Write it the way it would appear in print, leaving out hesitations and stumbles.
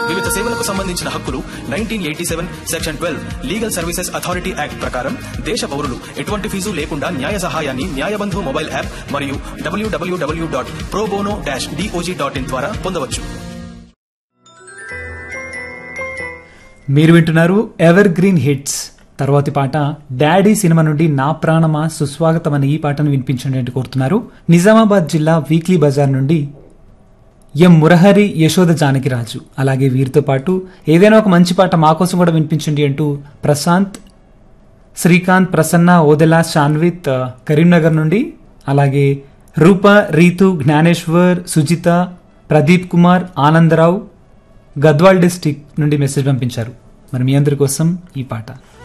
వివిధ సేవలకు సంబంధించిన హక్కులు 1987 section 12 legal services authority act ప్రకారం దేశ పౌరులు ఎటువంటి ఫీజు లేకుండా న్యాయ సహాయాన్ని న్యాయబంధు మొబైల్ యాప్ మరియు www.probono-dog.in ద్వారా పొందవచ్చు. మీరు వింటున్నారు ఎవర్ గ్రీన్ హిట్స్. తర్వాతి పాట డాడీ సినిమా నుండి నా ప్రాణమా సుస్వాగతం అనే ఈ పాటను వినిపించండి కోరుతున్నారు నిజామాబాద్ జిల్లా వీక్లీ బజార్ నుండి ఎం మురహరి, యశోద జానకిరాజు. అలాగే వీరితో పాటు ఏదైనా ఒక మంచి పాట మా కోసం కూడా వినిపించండి అంటూ ప్రశాంత్, శ్రీకాంత్, ప్రసన్న, ఓదెలా, శాన్విత్ కరీంనగర్ నుండి, అలాగే రూప, రీతు, జ్ఞానేశ్వర్, సుజిత, ప్రదీప్ కుమార్, ఆనందరావు గద్వాల్ డిస్టిక్ నుండి మెసేజ్ పంపించారు. మరి మీ అందరి కోసం ఈ పాట.